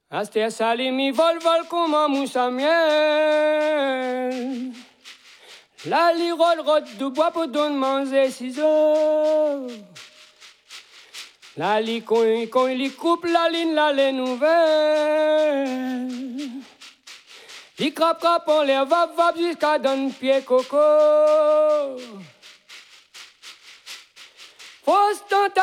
Aster sali mi vol comme un mousse à miel. La li roll de bois pour donner manger ciseaux. La li quand il coupe la ligne nouvelle. Li crap on les va jusqu'à donner pied coco. Faut